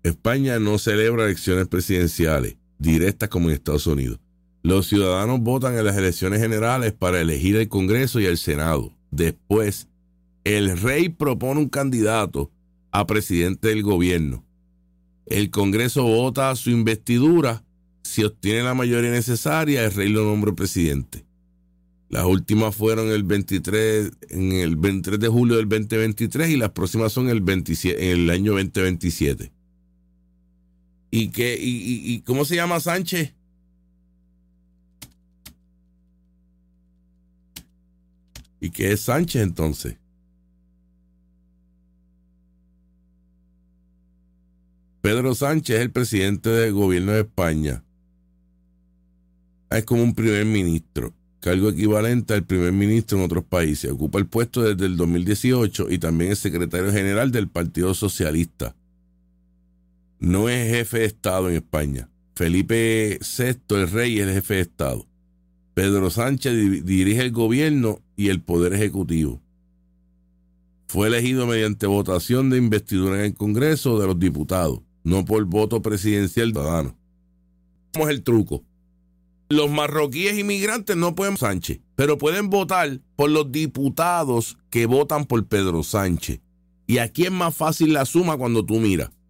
España no celebra elecciones presidenciales directas como en Estados Unidos. Los ciudadanos votan en las elecciones generales para elegir el Congreso y el Senado. Después, el rey propone un candidato a presidente del gobierno. El Congreso vota su investidura. Si obtiene la mayoría necesaria, el rey lo nombra presidente. Las últimas fueron en el 23 de julio del 2023 y las próximas son en el año 2027. ¿Y cómo se llama Sánchez? ¿Y qué es Sánchez entonces? Pedro Sánchez es el presidente del gobierno de España. Es como un primer ministro, cargo equivalente al primer ministro en otros países. Ocupa el puesto desde el 2018 y también es secretario general del Partido Socialista. No es jefe de Estado en España. Felipe VI, el rey, es el jefe de Estado. Pedro Sánchez dirige el gobierno y el poder ejecutivo. Fue elegido mediante votación de investidura en el Congreso de los Diputados, no por voto presidencial ciudadano. ¿Cómo es el truco? Los marroquíes inmigrantes no pueden votar por Sánchez, pero pueden votar por los diputados que votan por Pedro Sánchez. Y aquí es más fácil la suma cuando tú miras.